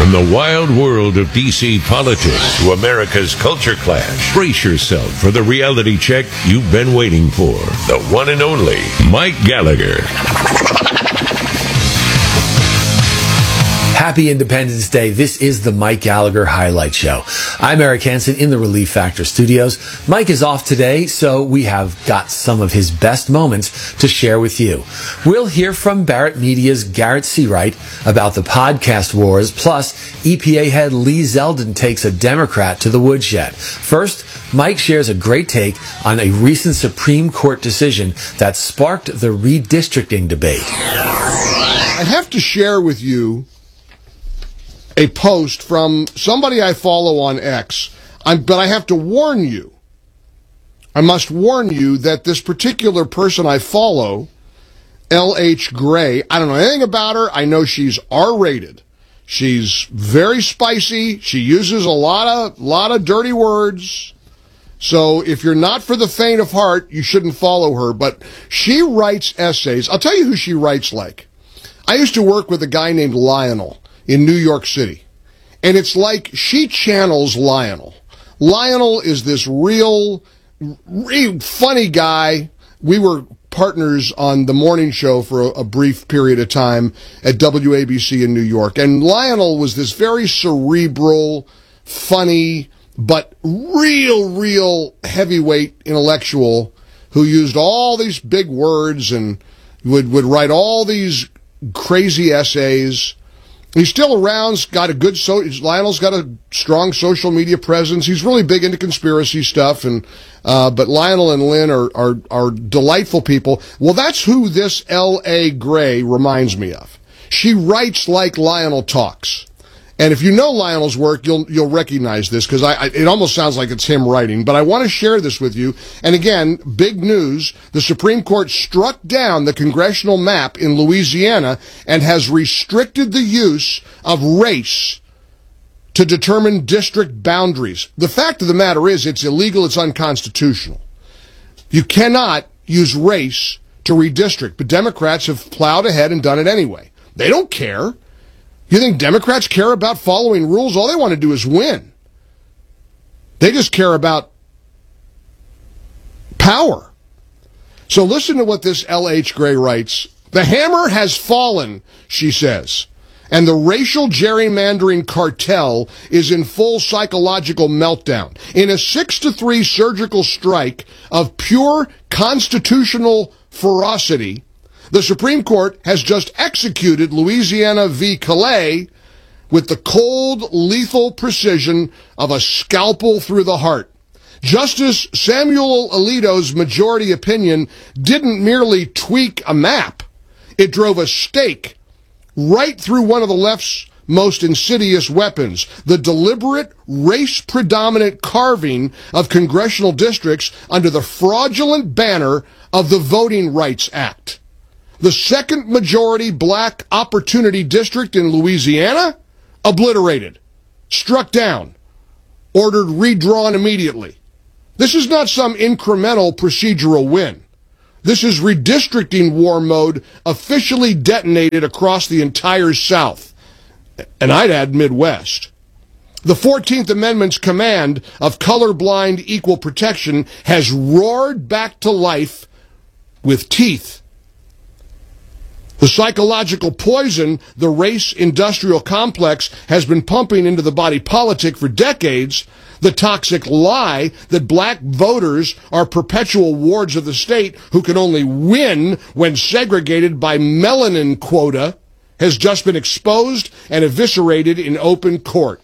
From the wild world of D.C. politics to America's culture clash, brace yourself for the reality check you've been waiting for. The one and only Mike Gallagher. Happy Independence Day. This is the Mike Gallagher Highlight Show. I'm Eric Hansen in the Relief Factor Studios. Mike is off today, so we have got some of his best moments to share with you. We'll hear from Barrett Media's Garrett Seawright about the podcast wars, plus EPA head Lee Zeldin takes a Democrat to the woodshed. First, Mike shares a great take on a recent Supreme Court decision that sparked the redistricting debate. I have to share with you a post from somebody I follow on X, but I have to warn you. I must warn you that this particular person I follow, L.H. Gray, I don't know anything about her. I know she's R-rated. She's very spicy. She uses a lot of dirty words. So if you're not for the faint of heart, you shouldn't follow her. But she writes essays. I'll tell you who she writes like. I used to work with a guy named Lionel in New York City. And it's like she channels Lionel. Lionel is this real funny guy. We were partners on the morning show for a brief period of time at WABC in New York. And Lionel was this very cerebral, funny, but real heavyweight intellectual who used all these big words and would write all these crazy essays. He's still around. Lionel's got a strong social media presence. He's really big into conspiracy stuff, but Lionel and Lynn are delightful people. Well, that's who this L.A. Gray reminds me of. She writes like Lionel talks. And if you know Lionel's work, you'll recognize this, because it almost sounds like it's him writing. But I want to share this with you. And again, big news, the Supreme Court struck down the congressional map in Louisiana and has restricted the use of race to determine district boundaries. The fact of the matter is it's illegal, it's unconstitutional. You cannot use race to redistrict, but Democrats have plowed ahead and done it anyway. They don't care. You think Democrats care about following rules? All they want to do is win. They just care about power. So listen to what this L.H. Gray writes. The hammer has fallen, she says, and the racial gerrymandering cartel is in full psychological meltdown. In a 6-3 surgical strike of pure constitutional ferocity, the Supreme Court has just executed Louisiana v. Calais with the cold, lethal precision of a scalpel through the heart. Justice Samuel Alito's majority opinion didn't merely tweak a map. It drove a stake right through one of the left's most insidious weapons, the deliberate, race-predominant carving of congressional districts under the fraudulent banner of the Voting Rights Act. The second majority black opportunity district in Louisiana, obliterated, struck down, ordered redrawn immediately. This is not some incremental procedural win. This is redistricting war mode officially detonated across the entire South, and I'd add Midwest. The 14th Amendment's command of colorblind equal protection has roared back to life with teeth. The psychological poison the race-industrial complex has been pumping into the body politic for decades, the toxic lie that black voters are perpetual wards of the state who can only win when segregated by melanin quota, has just been exposed and eviscerated in open court.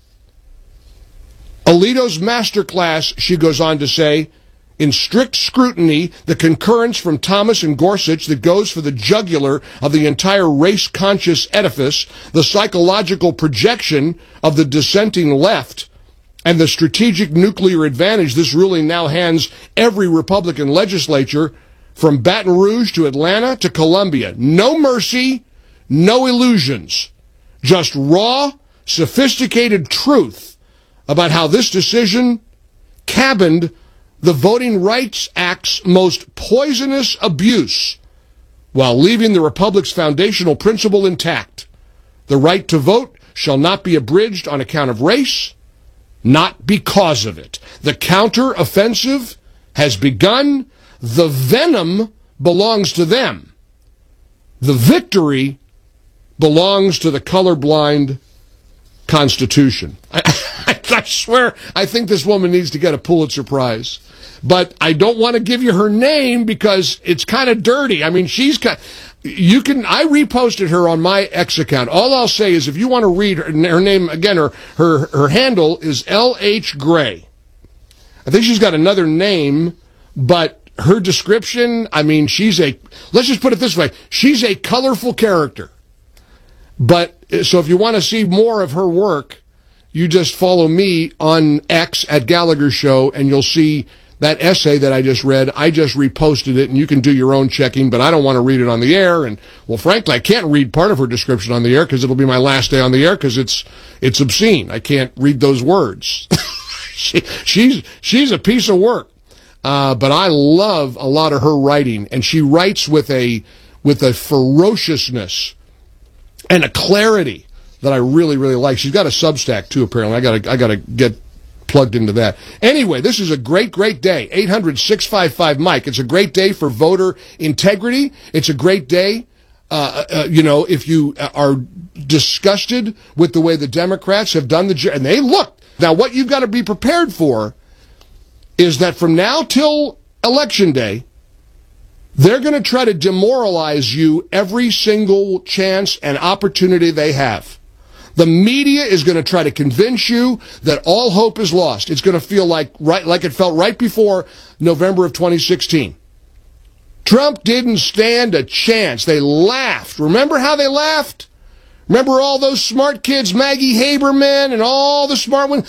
Alito's masterclass, she goes on to say, in strict scrutiny, the concurrence from Thomas and Gorsuch that goes for the jugular of the entire race-conscious edifice, the psychological projection of the dissenting left, and the strategic nuclear advantage this ruling now hands every Republican legislature from Baton Rouge to Atlanta to Columbia. No mercy, no illusions, just raw, sophisticated truth about how this decision cabined the Voting Rights Act's most poisonous abuse while leaving the Republic's foundational principle intact, the right to vote shall not be abridged on account of race, not because of it. The counter-offensive has begun. The venom belongs to them. The victory belongs to the colorblind Constitution. I swear, I think this woman needs to get a Pulitzer Prize. But I don't want to give you her name because it's kind of dirty. I mean, I reposted her on my X account. All I'll say is if you want to read her name, again, her handle is L.H. Gray. I think she's got another name, but her description, I mean, let's just put it this way, she's a colorful character. But, so if you want to see more of her work, you just follow me on X at Gallagher Show, and you'll see that essay that I just read. I just reposted it, and you can do your own checking, but I don't want to read it on the air. And, well, frankly, I can't read part of her description on the air because it'll be my last day on the air because it's obscene. I can't read those words. She's a piece of work. But I love a lot of her writing, and she writes with a ferociousness and a clarity that I really, really like. She's got a Substack too, apparently. I gotta get plugged into that. Anyway, this is a great, great day. 800-655-MIKE. It's a great day for voter integrity. It's a great day, if you are disgusted with the way the Democrats have done and they look. Now, what you've got to be prepared for is that from now till Election Day, they're going to try to demoralize you every single chance and opportunity they have. The media is going to try to convince you that all hope is lost. It's going to feel like it felt right before November of 2016. Trump didn't stand a chance. They laughed. Remember how they laughed? Remember all those smart kids, Maggie Haberman and all the smart ones?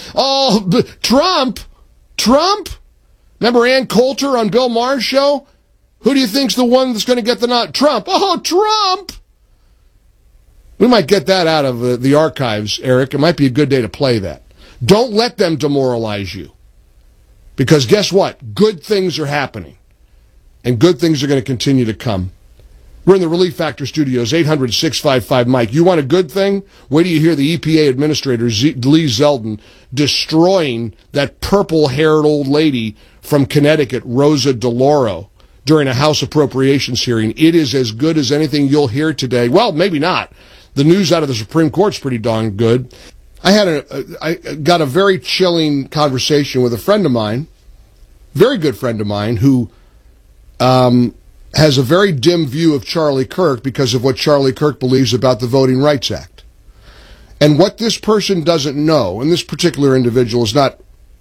Trump? Remember Ann Coulter on Bill Maher's show? Who do you think's the one that's going to get the nod? Trump. Oh, Trump! We might get that out of the archives, Eric. It might be a good day to play that. Don't let them demoralize you. Because guess what? Good things are happening. And good things are going to continue to come. We're in the Relief Factor Studios, 800-655-MIKE. You want a good thing? Wait till you hear the EPA Administrator, Lee Zeldin, destroying that purple-haired old lady from Connecticut, Rosa DeLauro, during a House Appropriations hearing. It is as good as anything you'll hear today. Well, maybe not. The news out of the Supreme Court's pretty darn good. I got a very chilling conversation with a friend of mine, very good friend of mine, who has a very dim view of Charlie Kirk because of what Charlie Kirk believes about the Voting Rights Act. And what this person doesn't know, and this particular individual is not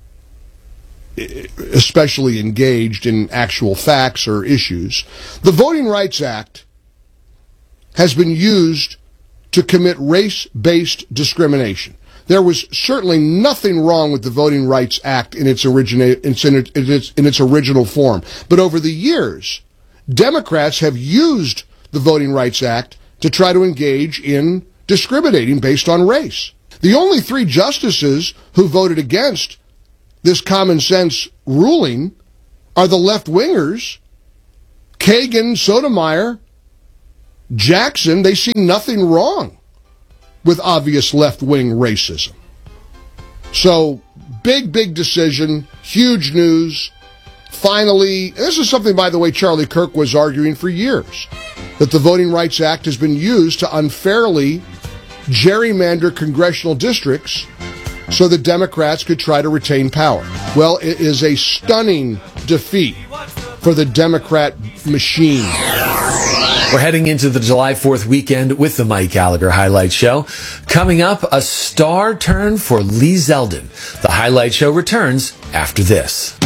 especially engaged in actual facts or issues, the Voting Rights Act has been used to commit race-based discrimination. There was certainly nothing wrong with the Voting Rights Act in its original form. But over the years, Democrats have used the Voting Rights Act to try to engage in discriminating based on race. The only 3 justices who voted against this common sense ruling are the left-wingers, Kagan, Sotomayor, Jackson. They see nothing wrong with obvious left-wing racism. So, big decision, huge news. Finally, this is something, by the way, Charlie Kirk was arguing for years, that the Voting Rights Act has been used to unfairly gerrymander congressional districts so the Democrats could try to retain power. Well, it is a stunning defeat for the Democrat machine. We're heading into the July 4th weekend with the Mike Gallagher Highlight Show. Coming up, a star turn for Lee Zeldin. The Highlight Show returns after this.